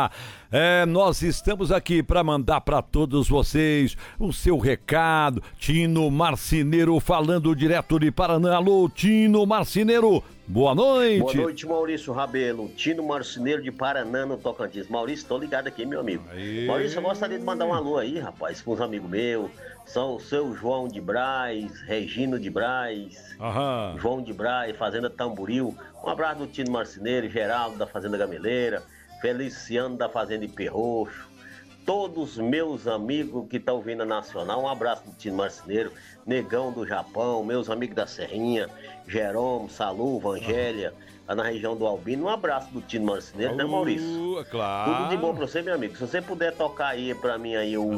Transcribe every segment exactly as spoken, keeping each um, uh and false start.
já. É, nós estamos aqui para mandar para todos vocês o seu recado. Tino Marceneiro falando direto de Paraná. Alô, Tino Marceneiro, boa noite. Boa noite, Maurício Rabelo. Tino Marceneiro de Paraná, no Tocantins. Maurício, tô ligado aqui, meu amigo. Aí. Maurício, eu gostaria de mandar um alô aí, rapaz, com os amigos meus. São o seu João de Braz, Regino de Braz, Aham. João de Braz, Fazenda Tamboril. Um abraço do Tino Marceneiro, Geraldo da Fazenda Gameleira, Feliciano da Fazenda Ipê Roxo, todos meus amigos que estão ouvindo a Nacional, um abraço do Tino Marceneiro, Negão do Japão, meus amigos da Serrinha, Jerome, Salu, Vangélia, lá na região do Albino, um abraço do Tino Marceneiro, uh, né, Maurício? Claro. Tudo de bom pra você, meu amigo. Se você puder tocar aí pra mim aí o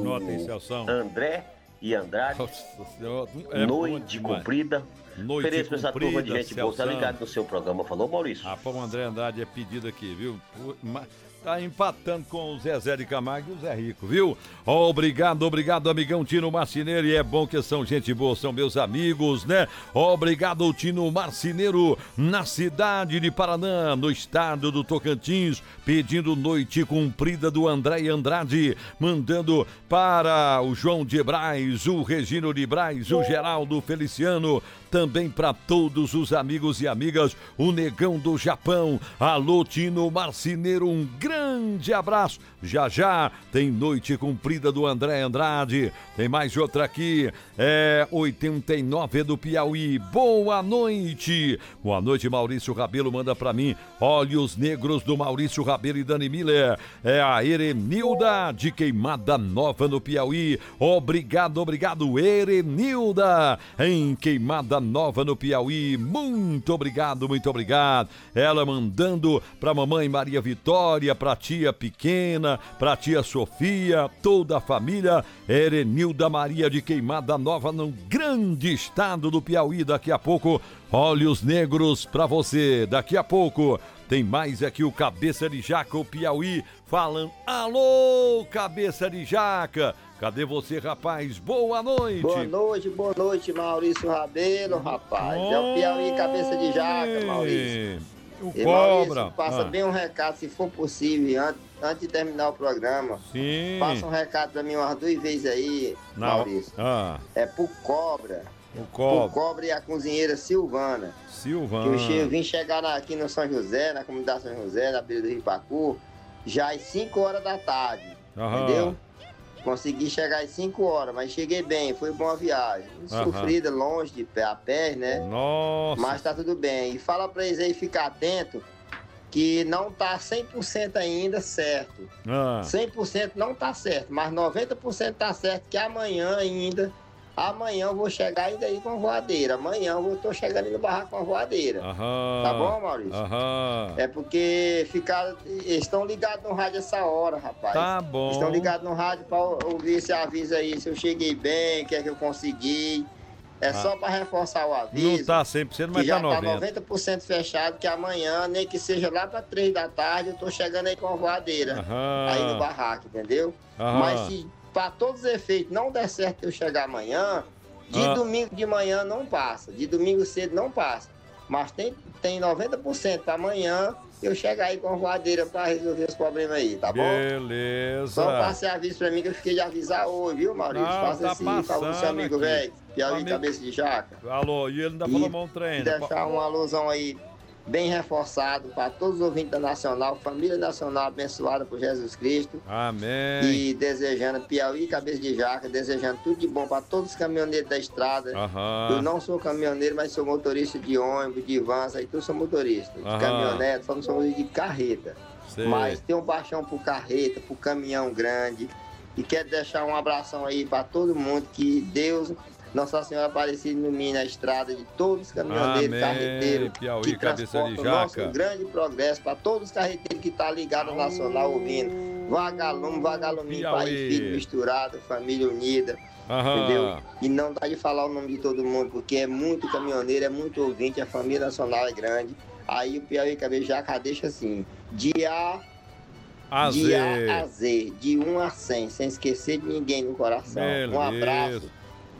André e Andrade, é Noite Comprida. Noite Ofereço pra essa turma de gente boa, tá ligado no seu programa, falou, Maurício? Ah, o André Andrade é pedido aqui, viu? Tá empatando com o Zezé de Camargo e o Zé Rico, viu? Obrigado, obrigado, amigão Tino Marceneiro. E é bom que são gente boa, são meus amigos, né? Obrigado, Tino Marceneiro, na cidade de Paraná, no estado do Tocantins, pedindo Noite Comprida do André Andrade, mandando para o João de Braz, o Regino de Braz, o Geraldo Feliciano, também para todos os amigos e amigas, o Negão do Japão. Alô, Tino Marceneiro, um grande abraço. Já já tem Noite Comprida do André Andrade. Tem mais outra aqui, é oitenta e nove do Piauí. Boa noite. Boa noite, Maurício Rabelo, manda pra mim Olhos Negros do Maurício Rabelo e Dani Miller. É a Erenilda de Queimada Nova no Piauí. Obrigado, obrigado, Erenilda em Queimada Nova no Piauí. Muito obrigado, muito obrigado. Ela mandando pra mamãe Maria Vitória, pra tia pequena, pra tia Sofia, toda a família. Erenilda Maria de Queimada Nova, no grande estado do Piauí. Daqui a pouco, Olhos Negros pra você. Daqui a pouco tem mais aqui o Cabeça de Jaca, o Piauí, falando. Alô, Cabeça de Jaca, cadê você, rapaz? Boa noite. Boa noite, boa noite, Maurício Rabelo, rapaz. Oi. É o Piauí Cabeça de Jaca, Maurício. O e, Cobra. Maurício, passa ah. bem um recado, se for possível, antes, antes de terminar o programa. Sim. Passa um recado pra mim umas duas vezes aí, Não. Maurício. Ah. É pro Cobra. O Cobra. O Cobra e a cozinheira Silvana. Silvana. Que eu, che- eu vim chegar na, aqui no São José, na comunidade São José, na beira do Rio Pacu, já às cinco horas da tarde. Aham. Entendeu? Consegui chegar às cinco horas, mas cheguei bem, foi boa viagem. Aham. Sofrida, longe, de pé a pé, né? Nossa. Mas tá tudo bem. E fala pra eles aí ficar atento, que não tá cem por cento ainda certo. Ah. cem por cento não tá certo, mas noventa por cento tá certo, que amanhã ainda, amanhã eu vou chegar ainda aí com a voadeira. Amanhã eu tô chegando aí no barraco com a voadeira. Aham. Tá bom, Maurício? Aham. É porque ficaram, estão ligados no rádio essa hora, rapaz. Tá bom. Estão ligados no rádio pra ouvir esse aviso aí, se eu cheguei bem, o que é que eu consegui. É ah. só pra reforçar o aviso. Não tá cem por cento, mas que já tá noventa por cento. Tá noventa por cento fechado, que amanhã, nem que seja lá pra três da tarde, eu tô chegando aí com a voadeira. Aham. Aí no barraco, entendeu? Aham. Mas se pra todos os efeitos não der certo eu chegar amanhã, de ah. domingo de manhã não passa, de domingo cedo não passa. Mas tem, tem noventa por cento pra amanhã eu chegar aí com a voadeira pra resolver os problemas aí, tá bom? Beleza. Só passe aviso pra mim que eu fiquei de avisar hoje, viu, Maurício? Não, Faça tá esse favor do seu amigo velho, Piauí amigo... Cabeça de Jaca. Alô, e ele ainda falou mão treino. Deixar uma alusão aí bem reforçado para todos os ouvintes da Nacional, família nacional abençoada por Jesus Cristo. Amém. E desejando Piauí Cabeça de Jaca, desejando tudo de bom para todos os caminhoneiros da estrada. Aham. Eu não sou caminhoneiro, mas sou motorista de ônibus, de vans, aí tudo sou motorista. De Aham. caminhonete, só não sou de carreta. Sei. Mas tenho um paixão por carreta, por caminhão grande. E quero deixar um abração aí para todo mundo, que Deus, Nossa Senhora Aparecida, ilumine a estrada de todos os caminhoneiros, Amém. carreteiros, Piauí, que Cabeça de transportam o Jaca. nosso grande progresso para todos os carreteiros que estão tá ligados ao Nacional ouvindo. Vagalume, vagaluminho, pai e filho misturado, família unida. Aham. Entendeu? E não dá de falar o nome de todo mundo, porque é muito caminhoneiro, é muito ouvinte, a família nacional é grande. Aí o Piauí Cabeça de Jaca deixa assim, de A A de Z. A a Z, de um a cem, sem esquecer de ninguém no coração. Beleza. Um abraço,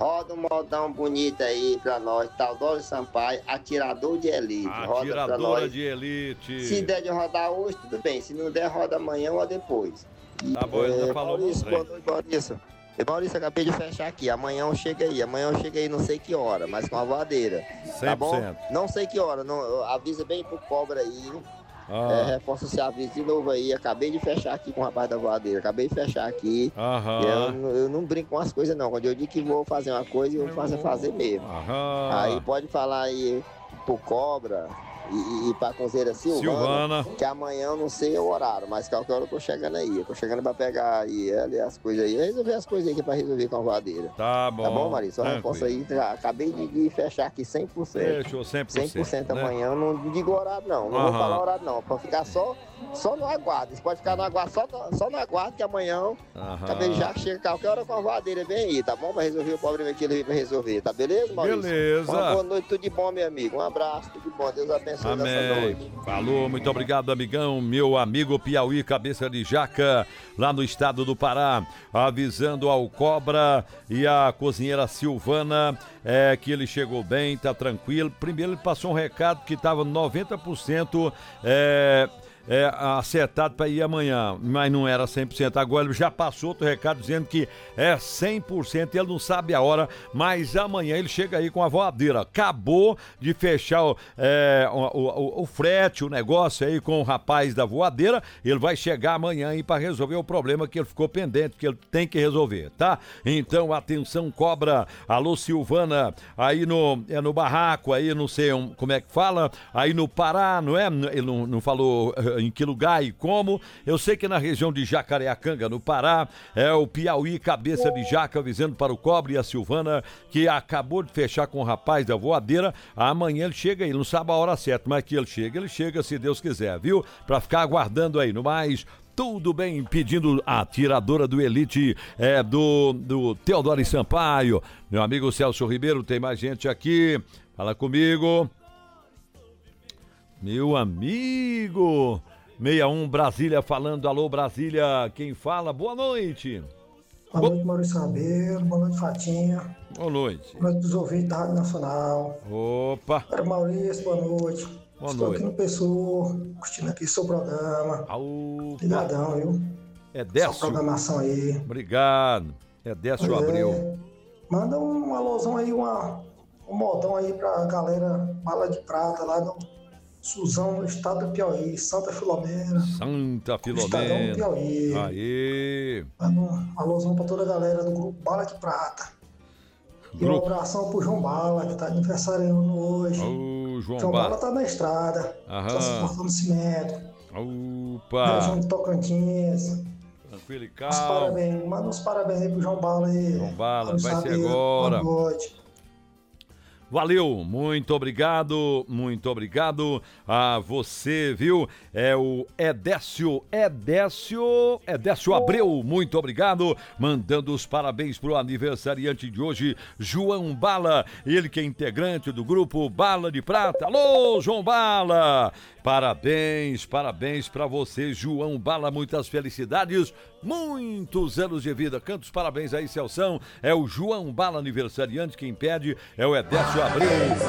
Roda um modão bonito aí pra nós, Teodoro Sampaio, atirador de elite. Atiradora de elite. Se der de rodar hoje, tudo bem. Se não der, roda amanhã ou depois. E, tá bom, ele é, falou Maurício, boa noite, Maurício. Maurício, acabei de fechar aqui. Amanhã eu chego aí. Amanhã eu chego aí, não sei que hora, mas com a voadeira. Tá bom? Não sei que hora. Não, avisa bem pro cobra aí. Ah. É, reforça esse aviso de novo aí. Acabei de fechar aqui com o rapaz da voadeira. Acabei de fechar aqui. Eu, eu não brinco com as coisas, não. Quando eu digo que vou fazer uma coisa, eu faço fazer mesmo. Aham. Aí pode falar aí pro cobra e, e pra cozeira Silvana, Silvana, que amanhã eu não sei o horário, mas qualquer hora eu tô chegando aí. Eu tô chegando pra pegar aí ela e as coisas aí. Resolver as coisas aqui pra resolver com a voadeira. Tá bom. Tá bom, Maria? Só reforça aí. Já acabei de, de fechar aqui cem por cento. Fechou, cem por cento. cem por cento amanhã. Né? Não digo horário, não. Não Aham. vou falar horário, não. Pra ficar só, só no aguardo. Você pode ficar no aguardo, só no, só no aguardo, que amanhã Aham. acabei já chega qualquer hora com a voadeira vem aí, tá bom? Pra resolver o problema que ele veio pra resolver. Tá beleza, Maurício? Beleza. Uma boa noite, tudo de bom, meu amigo. Um abraço, tudo de bom. Deus abençoe Amém. nessa noite. Falou, muito obrigado, amigão, meu amigo Piauí, cabeça de jaca, lá no estado do Pará, avisando ao Cobra e a cozinheira Silvana é, que ele chegou bem, tá tranquilo. Primeiro ele passou um recado que tava noventa por cento é, é, acertado para ir amanhã, mas não era cem por cento. Agora ele já passou outro recado dizendo que é cem por cento, ele não sabe a hora, mas amanhã ele chega aí com a voadeira. Acabou de fechar o, é, o, o, o frete, o negócio aí com o rapaz da voadeira. Ele vai chegar amanhã aí para resolver o problema que ele ficou pendente, que ele tem que resolver, tá? Então, atenção, Cobra. Alô, Silvana, aí no, é no barraco, aí não sei um, como é que fala, aí no Pará, não é? Ele não, não falou em que lugar e como. Eu sei que na região de Jacareacanga, no Pará, é o Piauí, cabeça de jaca, avisando para o Cobre e a Silvana que acabou de fechar com o rapaz da voadeira. Amanhã ele chega aí, não sabe a hora certa, mas que ele chega, ele chega se Deus quiser, viu? Pra ficar aguardando aí. No mais, tudo bem, pedindo a tiradora do Elite é, do, do Teodoro Sampaio. Meu amigo Celso Ribeiro, tem mais gente aqui. Fala comigo. Meu amigo, sessenta e um Brasília falando, alô Brasília, quem fala? Boa noite. Boa noite, Maurício Ribeiro, boa noite, Fatinha. Boa noite. Boa noite dos ouvintes da Rádio Nacional. Opa. Era Maurício, boa noite. Boa Estou noite. aqui no Pessoa, curtindo aqui seu programa. Opa. Ligadão, viu? É Décio. Sua programação aí. Obrigado. É Décio Abreu. É. Manda um alusão aí, uma, um modão aí pra galera Bala de Prata lá no Suzão, no estado do Piauí, Santa Filomena. Santa Filomena. Estadão do Piauí. Aê. Manda um alusão pra toda a galera do grupo Bala de Prata. E Grupo. um abração pro João Bala, que tá aniversariando hoje. Ô, João, João Bala. Bala tá na estrada. Aham. Tá se cortando cimento. Opa. Região de Tocantins. Tranquilo e Uns calmo. parabéns. Manda uns parabéns aí pro João Bala aí. João Bala, Vamos vai ser saber. agora. Boa noite. Valeu, muito obrigado, muito obrigado a você, viu? É o Edécio, Edécio, Edécio Abreu, muito obrigado, mandando os parabéns pro aniversariante de hoje, João Bala, ele que é integrante do grupo Bala de Prata. Alô, João Bala! Parabéns, parabéns pra você, João Bala, muitas felicidades, muitos anos de vida. Canta os parabéns aí, Celção. É o João Bala aniversariante, quem pede é o Edécio Abreu.